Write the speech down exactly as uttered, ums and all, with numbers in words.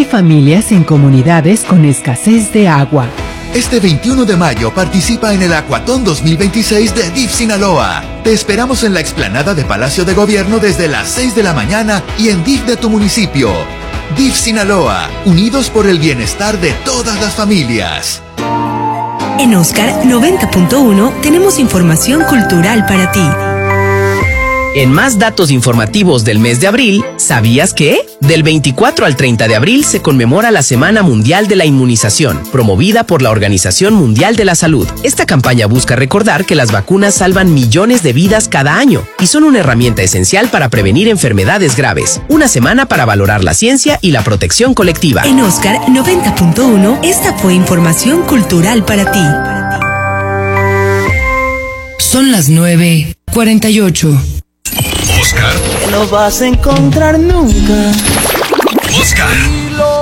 Hay familias en comunidades con escasez de agua. Este veintiuno de mayo participa en el Acuatón dos mil veintiséis de D I F Sinaloa. Te esperamos en la explanada de Palacio de Gobierno desde las seis de la mañana y en D I F de tu municipio. D I F Sinaloa, unidos por el bienestar de todas las familias. En Oscar noventa punto uno tenemos información cultural para ti. En más datos informativos del mes de abril, ¿sabías que? Del veinticuatro al treinta de abril se conmemora la Semana Mundial de la Inmunización, promovida por la Organización Mundial de la Salud. Esta campaña busca recordar que las vacunas salvan millones de vidas cada año y son una herramienta esencial para prevenir enfermedades graves. Una semana para valorar la ciencia y la protección colectiva. En Oscar noventa punto uno, esta fue información cultural para ti. Son las nueve cuarenta y ocho. Oscar. No vas a encontrar nunca. Oscar.